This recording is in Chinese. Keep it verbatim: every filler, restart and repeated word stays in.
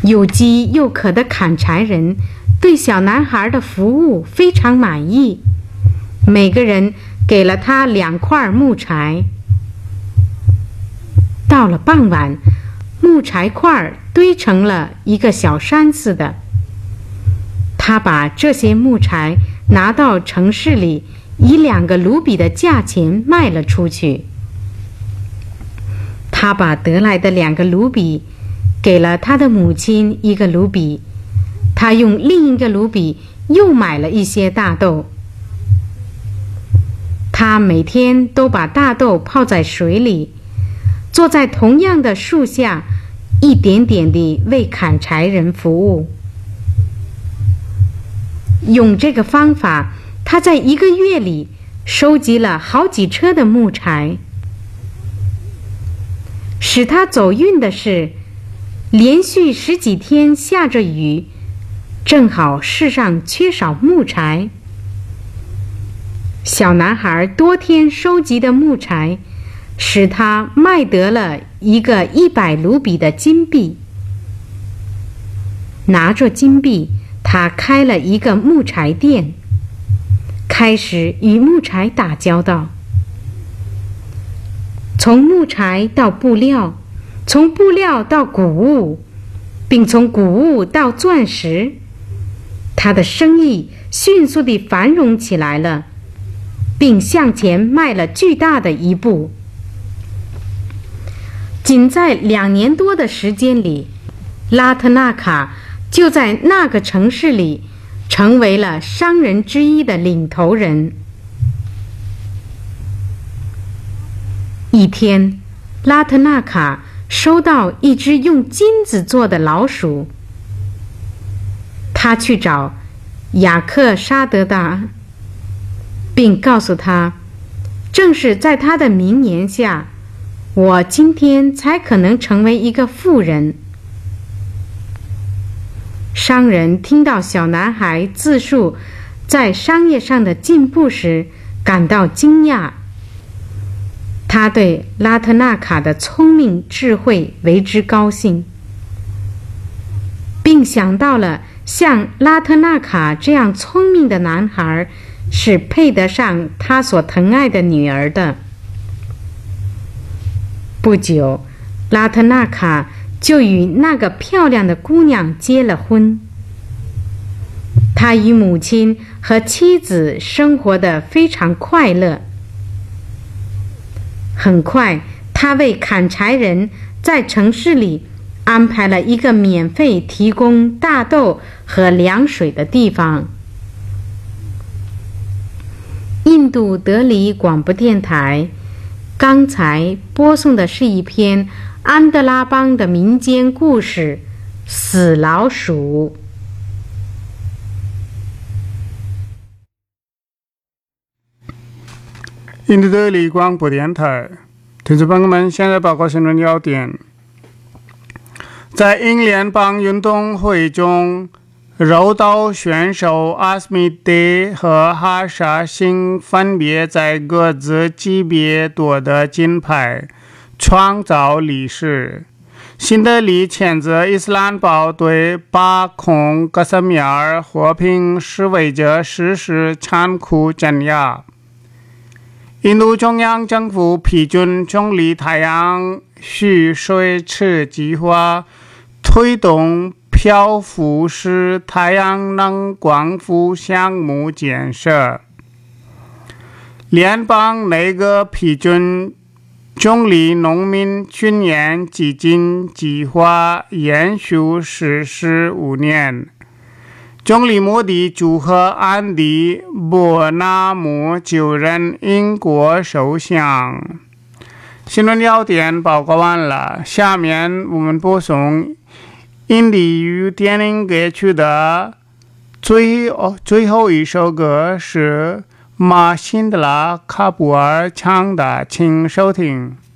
有饥又渴的砍柴人对小男孩的服务非常满意，每个人给了他两块木柴。到了傍晚，木柴块堆成了一个小山似的。他把这些木柴拿到城市里，以两个卢比的价钱卖了出去。他把得来的两个卢比给了他的母亲一个卢比，他用另一个卢比又买了一些大豆。他每天都把大豆泡在水里，坐在同样的树下，一点点地为砍柴人服务。用这个方法，他在一个月里收集了好几车的木柴。使他走运的是，连续十几天下着雨，正好世上缺少木柴。小男孩多天收集的木柴使他卖得了一个一百卢比的金币。拿着金币，他开了一个木柴店，开始与木柴打交道。从木柴到布料，从布料到谷物，并从谷物到钻石，他的生意迅速地繁荣起来了，并向前迈了巨大的一步。仅在两年多的时间里，拉特纳卡就在那个城市里成为了商人之一的领头人。一天，拉特纳卡收到一只用金子做的老鼠，他去找雅克沙德达，并告诉他，正是在他的名言下，我今天才可能成为一个富人。商人听到小男孩自述在商业上的进步时，感到惊讶。他对拉特纳卡的聪明智慧为之高兴，并想到了像拉特纳卡这样聪明的男孩是配得上他所疼爱的女儿的。不久，拉特纳卡就与那个漂亮的姑娘结了婚。他与母亲和妻子生活得非常快乐。很快，他为砍柴人在城市里安排了一个免费提供大豆和凉水的地方。印度德里广播电台刚才播送的是一篇安德拉邦的民间故事《死老鼠》。 印度德里广播电台，听众朋友们，现在报告新闻要点。在英联邦运动会中，柔道选手阿斯米德和哈沙星分别在各自级别夺得金牌，创造历史。新德里谴责伊斯兰堡对巴孔戈萨米尔和平示威者实施残酷镇压。印度中央政府批准总理太阳蓄水池计划，推动漂浮式太阳能光伏项目建设。联邦内阁批准总理农民军演基金计划延续实施五年。总理莫迪祝贺安迪·波纳姆就任英国首相。新闻要点报告完了，下面我们播送印地语电影歌曲的最最后一首歌是马辛德拉·卡布尔唱的，请收听。